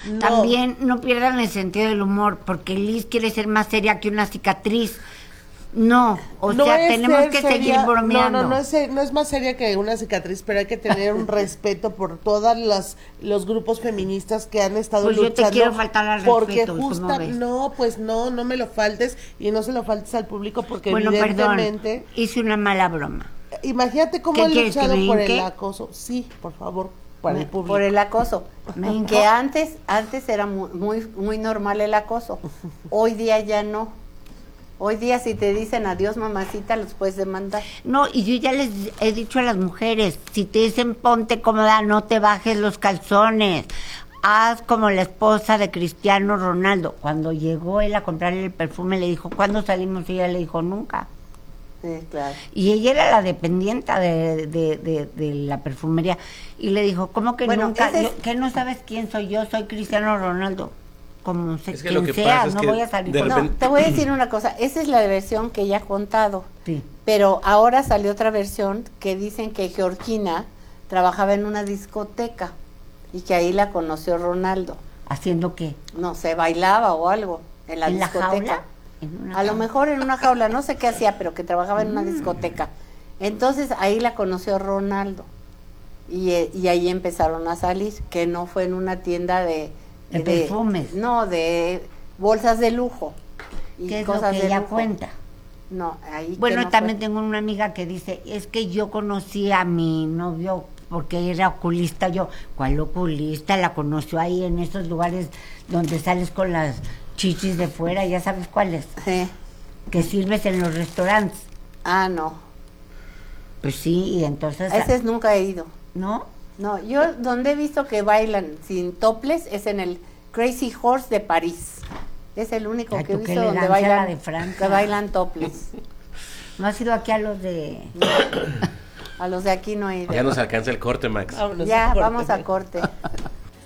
No. También no pierdan el sentido del humor, porque Liz quiere ser más seria que una cicatriz. No, No sea, es tenemos ser que seria, seguir bromeando. No es más seria que una cicatriz, pero hay que tener un respeto por todas los grupos feministas que han estado Pues luchando. yo te quiero faltar al porque respeto, ¿cómo ves? no, pues no me lo faltes y no se lo faltes al público porque Bueno, evidentemente... perdón, hice una mala broma. Imagínate cómo ¿Qué han quieres, luchado que me por hinque? el acoso. Sí, por favor, para el público. Por el acoso. Me hinco. Que antes era muy normal el acoso. Hoy día ya no. Hoy día si te dicen adiós mamacita, los puedes demandar. No, y yo ya les he dicho a las mujeres, si te dicen ponte cómoda, no te bajes los calzones. Haz como la esposa de Cristiano Ronaldo. Cuando llegó él a comprarle el perfume, le dijo, ¿cuándo salimos? Y ella le dijo, nunca. Sí, claro. Y ella era la dependienta de la perfumería. Y le dijo, ¿cómo que Bueno, nunca? ese es- ¿Que no sabes quién soy yo? Soy Cristiano Ronaldo. Como sé Es que quien lo que sea, pasa es no que voy a salir de con... No, repente- te voy a decir una cosa. Esa es la versión que ella ha contado. Sí. Pero ahora salió otra versión que dicen que Georgina trabajaba en una discoteca y que ahí la conoció Ronaldo. ¿Haciendo qué? No sé, bailaba o algo en la ¿En la discoteca. jaula? ¿En una A lo jaula? mejor en una jaula, no sé qué hacía, pero que trabajaba en una discoteca. Entonces ahí la conoció Ronaldo y ahí empezaron a salir, que no fue en una tienda De perfumes. No, de bolsas de lujo. Y ¿Qué es lo cosas que de ella lujo. cuenta? No, ahí Bueno, que no también fue. tengo una amiga que dice, es que yo conocí a mi novio porque era oculista. Yo, ¿cuál oculista? La conoció ahí en esos lugares donde sales con las chichis de fuera, ya sabes cuáles, Sí. que sirves en los restaurantes. Ah, no. Pues sí, y entonces... A ese nunca he ido. ¿No? No, yo donde he visto que bailan sin toples es en el Crazy Horse de París. Es el único Ay, que he tú qué visto donde elegancia la bailan, de Francia. que bailan topless. ¿No has ido aquí a los de...? A los de aquí no he ido. Ya nos alcanza el corte, Max. Vámonos Ya, a corte. vamos a corte.